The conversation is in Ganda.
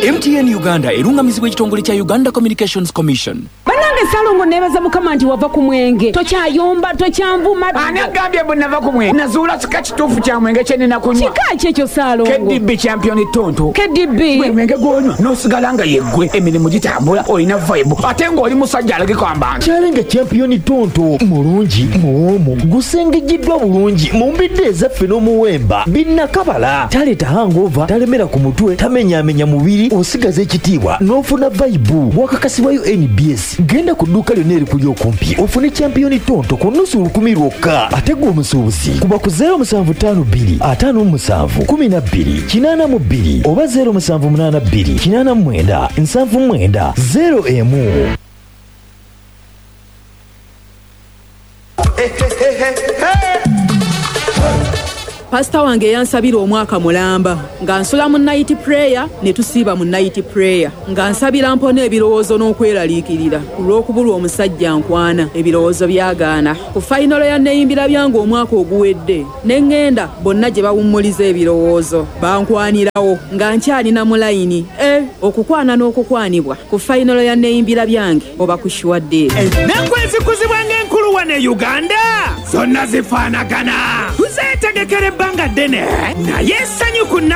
MTN Uganda erungamizibwa ekitongole kya Uganda Communications Commission. Banange Salongo nebaza mukama nti wava ku mwenge tokyayomba tokyanvuma ani agambye bwe nava ku mwenge nazuula kika kituufu kya mwenge kye nina kunywa kika kyekyo Salongo KDB champion tonto KDB gwe mwenge gwonywa n'osigala nga yeggwe emirimu gitambula olina vibe ate ng'oli musajja alagikamba nti Challenge champion tonto mulungi muwomu gusengejiddwa bulungi mu mbidde ezaffe n'omuwemba binnakabala taleeta hangover talemera ku mutwe tamenyaamenya mubiri osigaza ekitiibwa n'ofuna vibe wakakasibwayo NBS genda ku dduuka lyonna erikuli okumpi ofune champion tonto ku nnusu 10 lwokka ate gwe omusuubuzi kuba ku 0752 57 12 82 oba 0782 89 79 0 Pastor wange yansabira omwaka mulamba nga nsula mu night prayer ne tusiiba mu night prayer nga nsabira mpona ebirowoozo n'okweraliikirira olw'okubulwa omusajja nkwana ebirowoozo byagaana ku final ya neeyimbira byange omwaka oguwedde ne ŋŋenda bonna gye bawummuliza ebirowoozo bankwanirawo nga nkyalina mu layini okukwana n'okukwanibwa ku final ya neeyimbira byange oba kushiwadde n'enkwezikuzibwa ng'enkulu wane Uganda zonna zifaanagana tuzeetegekere ebbanga ddene naye essanyu ku